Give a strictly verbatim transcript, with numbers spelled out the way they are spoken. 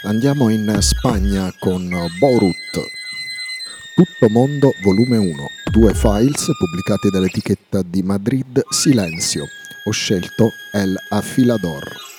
Andiamo in Spagna con Borut. Tutto Mondo volume uno, due files pubblicati dall'etichetta di Madrid Silencio. Ho scelto El Afilador.